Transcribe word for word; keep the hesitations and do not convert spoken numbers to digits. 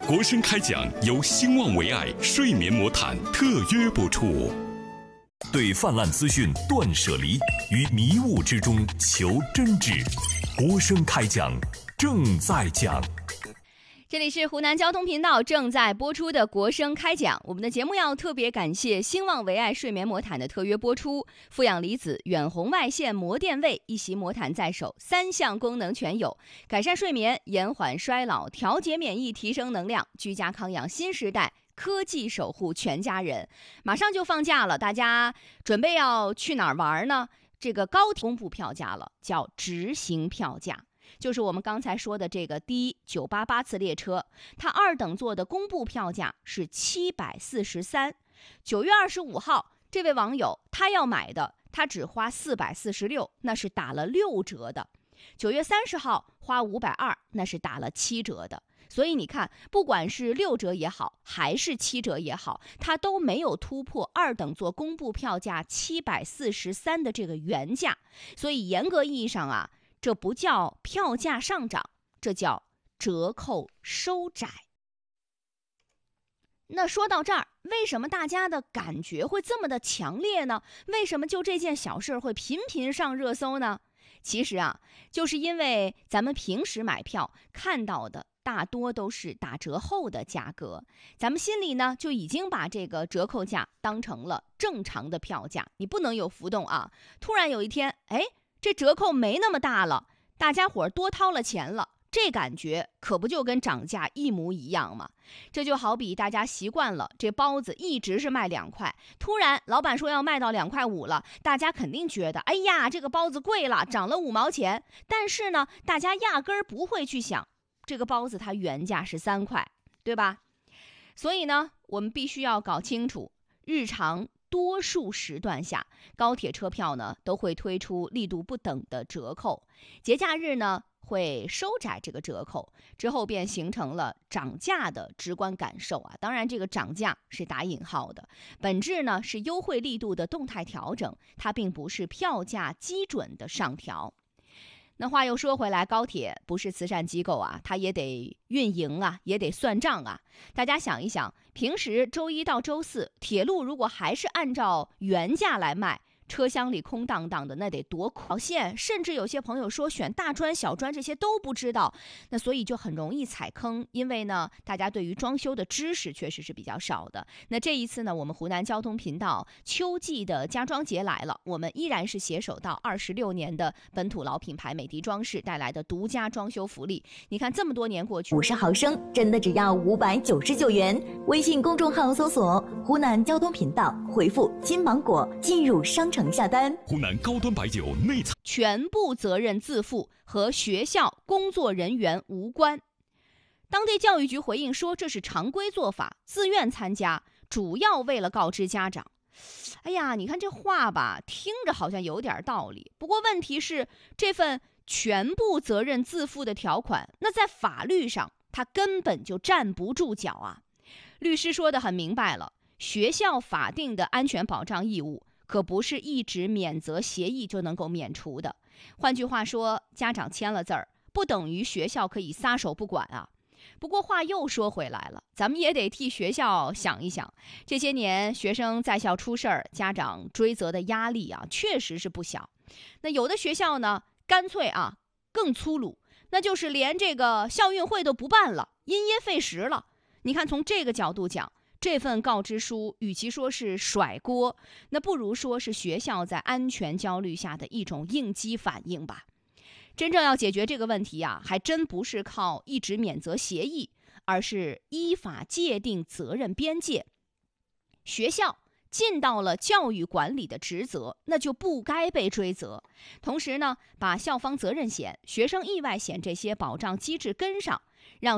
国声开讲由兴旺为爱睡眠魔毯特约播出。对泛滥资讯断舍离，于迷雾之中求真知。国声开讲正在讲。 这里是湖南交通频道正在播出的国声开讲，我们的节目要特别感谢兴旺为爱睡眠魔毯的特约播出。负氧离子、远红外线膜电位，一席魔毯在手，三项功能全有，改善睡眠，延缓衰老，调节免疫，提升能量，居家康养新时代，科技守护全家人。马上就放假了，大家准备要去哪儿玩呢？这个高铁公布票价了，叫直行票价，就是我们刚才说的这个 D 九八八次列车，它二等座的公布票价是七百四十三。九月二十五号，这位网友他要买的，他只花四百四十六，那是打了六折的。九月三十号花五百二，那是打了七折的。所以你看，不管是六折也好，还是七折也好，它都没有突破二等座公布票价七百四十三的这个原价。所以严格意义上啊，这不叫票价上涨，这叫折扣收窄。那说到这儿，为什么大家的感觉会这么的强烈呢？为什么就这件小事会频频上热搜呢？其实啊，就是因为咱们平时买票看到的大多都是打折后的价格，咱们心里呢就已经把这个折扣价当成了正常的票价，你不能有浮动啊。突然有一天，哎，这折扣没那么大了，大家伙多掏了钱了，这感觉可不就跟涨价一模一样吗？这就好比大家习惯了这包子一直是卖两块，突然老板说要卖到两块五了，大家肯定觉得哎呀，这个包子贵了，涨了五毛钱。但是呢，大家压根儿不会去想这个包子它原价是三块，对吧？所以呢，我们必须要搞清楚，日常多数时段下，高铁车票呢都会推出力度不等的折扣，节假日呢会收窄这个折扣，之后便形成了涨价的直观感受啊。当然，这个涨价是打引号的，本质呢是优惠力度的动态调整，它并不是票价基准的上调。那话又说回来，高铁不是慈善机构啊，它也得运营啊，也得算账啊。大家想一想，平时周一到周四，铁路如果还是按照原价来卖，车厢里空荡荡的，那得多苦线。甚至有些朋友说选大专小专这些都不知道，那所以就很容易踩坑。因为呢，大家对于装修的知识确实是比较少的。那这一次呢，我们湖南交通频道秋季的家装节来了，我们依然是携手到二十六年的本土老品牌美的装饰带来的独家装修福利。你看这么多年过去， 五十毫升真的只要五百九十九元。微信公众号搜索湖南交通频道，回复金芒果进入商城下单。 湖南高端白酒内藏全部责任自负，和学校工作人员无关。当地教育局回应说，这是常规做法，自愿参加，主要为了告知家长。哎呀，你看这话吧，听着好像有点道理。不过问题是，这份全部责任自负的条款，那在法律上它根本就站不住脚啊。律师说得很明白了，学校法定的安全保障义务可不是一纸免责协议就能够免除的。换句话说，家长签了字儿，不等于学校可以撒手不管啊。不过话又说回来了，咱们也得替学校想一想，这些年学生在校出事儿，家长追责的压力啊，确实是不小。那有的学校呢，干脆啊更粗鲁，那就是连这个校运会都不办了，因噎废食了。你看，从这个角度讲，这份告知书与其说是甩锅，那不如说是学校在安全焦虑下的一种应激反应吧。真正要解决这个问题啊，还真不是靠一纸免责协议，而是依法界定责任边界。学校尽到了教育管理的职责，那就不该被追责。同时呢，把校方责任险、学生意外险这些保障机制跟上，让